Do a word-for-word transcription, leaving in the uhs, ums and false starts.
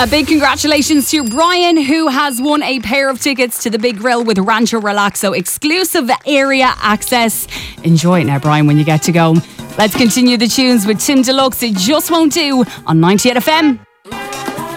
A big congratulations to Brian, who has won a pair of tickets to the Big Grill with Rancho Relaxo exclusive area access. Enjoy it now, Brian, when you get to go. Let's continue the tunes with Tim Deluxe. It just won't do on ninety-eight F M.